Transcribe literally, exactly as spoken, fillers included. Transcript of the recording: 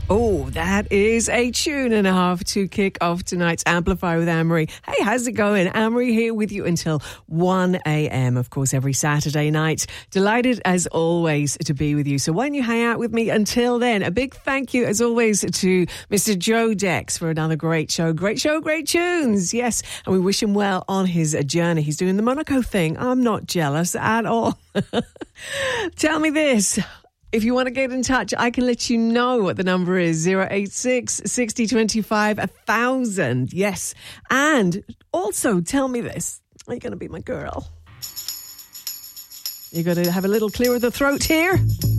Oh, that is a tune and a half to kick off tonight's Amplify with Anne-Marie. Hey, how's it going? Anne-Marie here with you until one a.m, of course, every Saturday night. Delighted, as always, to be with you. So why don't you hang out with me until then? A big thank you, as always, to Mister Joe Dex for another great show. Great show, great tunes. Yes, and we wish him well on his journey. He's doing the Monaco thing. I'm not jealous at all. Tell me this. If you want to get in touch, I can let you know what the number is. zero eight six, six zero two five, one thousand. Yes. And also tell me this. Are you going to be my girl? You got to have a little clear of the throat here?